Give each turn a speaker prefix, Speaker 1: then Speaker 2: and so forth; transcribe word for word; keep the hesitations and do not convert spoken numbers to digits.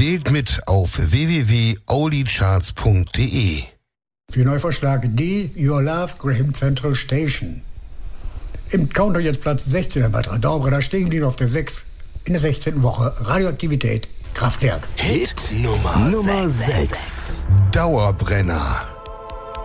Speaker 1: Wählt mit auf w w w punkt oldie-charts punkt de.
Speaker 2: Für Neuvorschlag D, Your Love, Graham Central Station. Im Countdown jetzt Platz sechzehn, ein weiterer Dauerbrenner, stehen die auf der sechs in der sechzehnten Woche. Radioaktivität, Kraftwerk.
Speaker 3: Hit Nummer
Speaker 1: Nummer sechs. Dauerbrenner.